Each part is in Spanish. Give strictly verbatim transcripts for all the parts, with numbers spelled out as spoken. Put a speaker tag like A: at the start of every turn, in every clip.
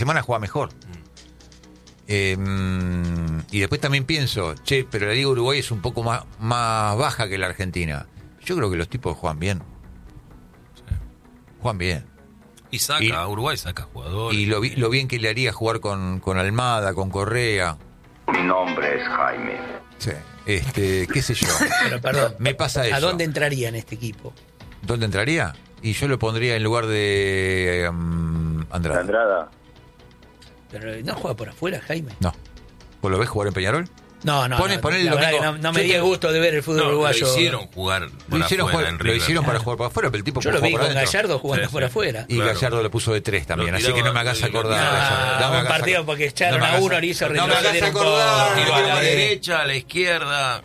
A: semana juega mejor. Eh, y después también pienso, che, pero la Liga Uruguay es un poco más, más baja que la Argentina. Yo creo que los tipos juegan bien.
B: Sí.
A: Juegan bien.
B: Y saca, y, Uruguay saca jugadores.
A: Y lo, lo bien que le haría jugar con, con Almada, con Correa.
C: Mi nombre es Jaime.
A: Sí, este, qué sé yo.
D: Pero perdón,
A: me pasa eso.
D: ¿A dónde entraría en este equipo?
A: ¿Dónde entraría? Y yo lo pondría en lugar de um, Andrada.
C: Andrada.
D: Pero no juega por afuera, Jaime.
A: No. ¿Vos lo ves jugar en Peñarol?
D: No, no.
A: Pone,
D: no,
A: pone
D: la verdad que no, no me di el gusto de ver el fútbol
B: no,
D: uruguayo.
B: Lo hicieron jugar por
A: lo hicieron,
B: afuera,
A: jugar, lo hicieron para jugar por afuera, pero el tipo
D: yo lo vi con Gallardo jugando
B: sí,
D: por
B: sí.
D: afuera.
A: Y
B: claro.
A: Gallardo le puso de tres también, así que no me hagas acordar.
D: No, no, un partido porque echaron no a uno, le hizo
A: no me hagas acordar.
B: Tiró a la derecha, a la izquierda.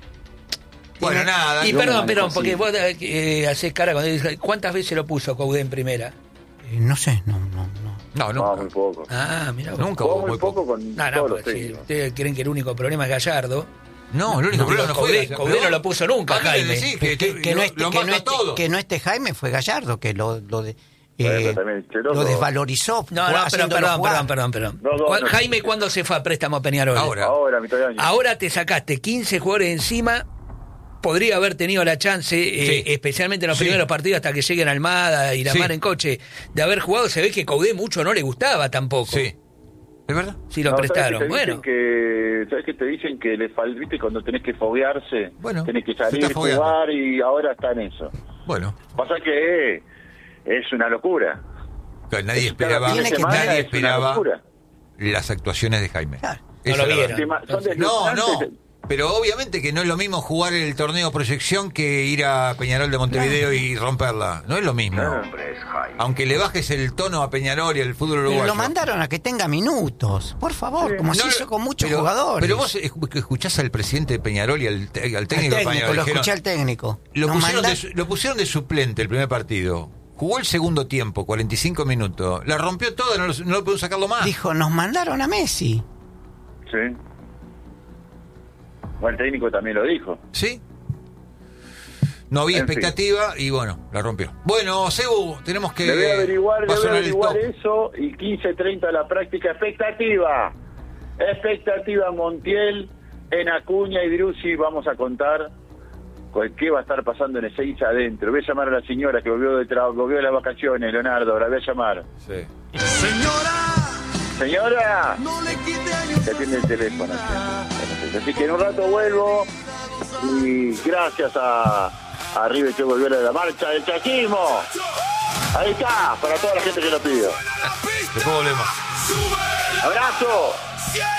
A: Bueno,
D: y,
A: nada.
D: Y perdón, perdón, porque vos eh, hacés cara cuando dices, ¿cuántas veces lo puso Coudet en primera?
E: Eh, no sé, no, no, no.
A: No,
C: nunca. No, muy poco.
D: Ah, mira.
A: Nunca
C: hubo
A: muy,
C: muy poco, poco con
D: no, no,
C: todos los
D: sí,
C: técnicos.
D: ustedes creen que el único problema es Gallardo.
A: No, el único
D: no,
A: problema no fue
D: Coudet no lo puso nunca, Jaime.
A: Sí,
E: que, que, que, no este, que, no este, que no este Jaime fue Gallardo, que lo, lo de... Eh, bueno, lo desvalorizó.
D: No, no, perdón, perdón, perdón, perdón, perdón. No, no, no, Jaime, ¿cuándo se fue a préstamo a Peñarol?
A: Ahora.
C: Ahora, mitad de año.
D: Ahora te sacaste quince jugadores encima. Podría haber tenido la chance, eh,
A: sí.
D: especialmente en los
A: sí.
D: primeros partidos hasta que lleguen Almada y la
A: sí.
D: mar en coche, de haber jugado. Se ve que Coudet mucho no le gustaba tampoco.
A: Sí. ¿Es verdad?
D: Sí, lo
C: no,
D: prestaron.
C: ¿sabes
D: Bueno.
C: Que, ¿sabes qué te dicen? Que le falta, viste, cuando tenés que foguearse,
A: bueno,
C: tenés que salir, jugar y ahora está en eso.
A: Bueno.
C: Pasa que es una locura.
A: Nadie esperaba, nadie esperaba las actuaciones de Jaime.
D: Claro, no lo vieron.
A: No, no. Pero obviamente que no es lo mismo jugar el torneo proyección que ir a Peñarol de Montevideo claro. y romperla. No es lo mismo.
C: No.
A: Aunque le bajes el tono a Peñarol y al fútbol uruguayo.
E: Pero lo mandaron a que tenga minutos. Por favor, sí. como no, se hizo con muchos
A: pero,
E: jugadores.
A: Pero vos escuchás al presidente de Peñarol y al, al técnico,
E: al técnico
A: de Peñarol.
E: Lo escuché al técnico.
A: Lo pusieron, manda... de, lo pusieron de suplente el primer partido. Jugó el segundo tiempo, cuarenta y cinco minutos. La rompió toda, no, no pudo sacarlo más.
E: Dijo, nos mandaron a Messi.
C: Sí. Bueno, el técnico también lo dijo.
A: Sí. No había en expectativa fin. Y bueno, la rompió. Bueno, Sebu, tenemos que...
C: Debe averiguar, debe averiguar eso y quince treinta la práctica. Expectativa. Expectativa Montiel, en Acuña y Driussi. Vamos a contar qué va a estar pasando en Ezeiza adentro. Voy a llamar a la señora que volvió de, tra- volvió de las vacaciones, Leonardo. La voy a llamar.
A: Sí.
C: Señora. Señora. No le quite años. Se atiende el teléfono. Así que en un rato vuelvo y gracias a, a River que volvió a la marcha del chaquismo. Ahí está, para toda la gente que lo pidió.
A: Después volvemos.
C: Abrazo.